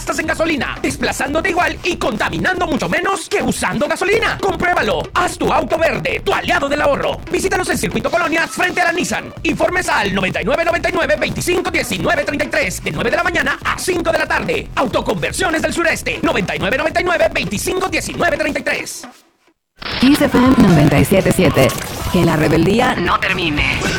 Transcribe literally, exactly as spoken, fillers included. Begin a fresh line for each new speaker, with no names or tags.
gastas en gasolina, desplazándote igual y contaminando mucho menos que usando gasolina. Compruébalo. Haz tu auto verde, tu aliado del ahorro. Visítanos en Circuito Colonias frente a la Nissan. Informes al noventa y nueve noventa y nueve veinticinco diecinueve treinta y tres de nueve de la mañana a cinco de la tarde. Autoconversiones del Sureste noventa y nueve noventa y nueve veinticinco diecinueve treinta y tres.
Kiss F M noventa y siete punto siete. Que la rebeldía no termine.